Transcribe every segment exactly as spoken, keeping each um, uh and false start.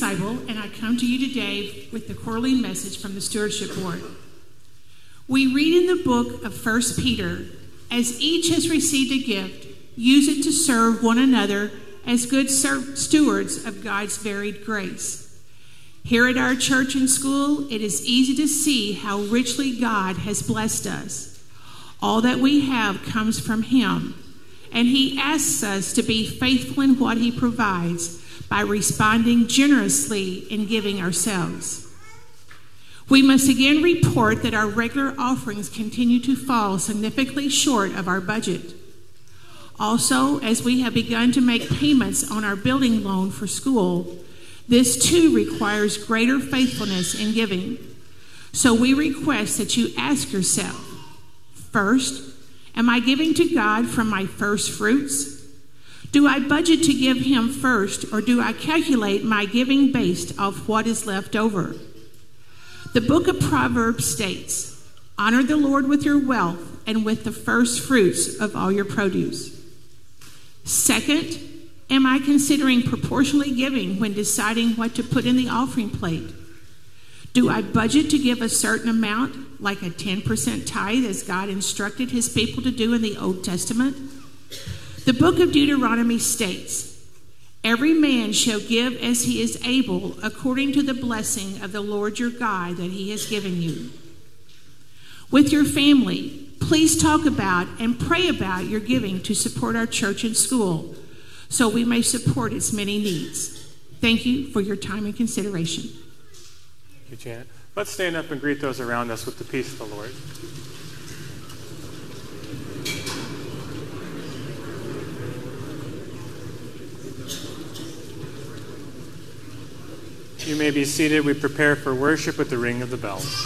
Seibel, and I come to you today with the quarterly message from the Stewardship Board. We read in the book of First Peter, as each has received a gift, use it to serve one another as good stewards of God's varied grace. Here at our church and school, it is easy to see how richly God has blessed us. All that we have comes from Him, and He asks us to be faithful in what He provides by responding generously in giving ourselves. We must again report that our regular offerings continue to fall significantly short of our budget. Also, as we have begun to make payments on our building loan for school, this too requires greater faithfulness in giving. So we request that you ask yourself, first, am I giving to God from my first fruits? Do I budget to give Him first, or do I calculate my giving based off what is left over? The book of Proverbs states, honor the Lord with your wealth and with the first fruits of all your produce. Second, am I considering proportionally giving when deciding what to put in the offering plate? Do I budget to give a certain amount, like a ten percent tithe, as God instructed His people to do in the Old Testament? The book of Deuteronomy states, every man shall give as he is able, according to the blessing of the Lord your God that He has given you. With your family, please talk about and pray about your giving to support our church and school, so we may support its many needs. Thank you for your time and consideration. Thank you, Janet. Let's stand up and greet those around us with the peace of the Lord. You may be seated. We prepare for worship with the ring of the bells.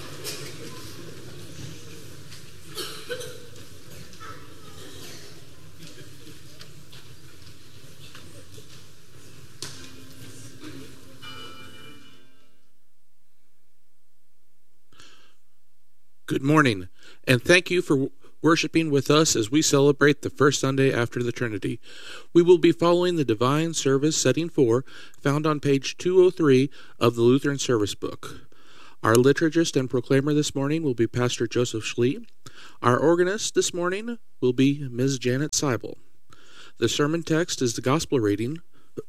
Good morning, and thank you for worshiping with us as we celebrate the first Sunday after the Trinity. We will be following the Divine Service Setting four, found on page two oh three of the Lutheran Service Book. Our liturgist and proclaimer this morning will be Pastor Joseph Schlee. Our organist this morning will be Miz Janet Seibel. The sermon text is the Gospel reading.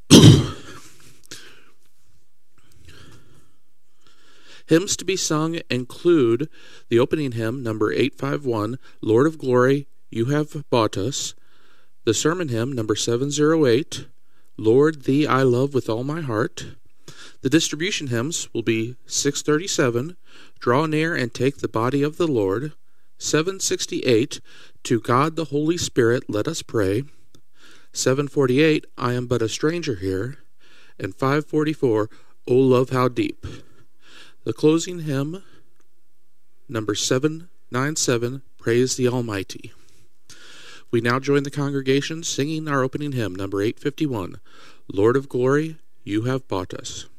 Hymns to be sung include the opening hymn, number eight fifty-one, Lord of Glory, You Have Bought Us. The sermon hymn, number seven oh eight, Lord, Thee I Love With All My Heart. The distribution hymns will be six thirty-seven, Draw Near and Take the Body of the Lord. seven sixty-eight, To God the Holy Spirit Let Us Pray. seven forty-eight, I Am But a Stranger Here. And five forty-four, O Love How Deep. The closing hymn, number seven ninety-seven, Praise the Almighty. We now join the congregation singing our opening hymn, number eight fifty-one, Lord of Glory, You Have Bought Us.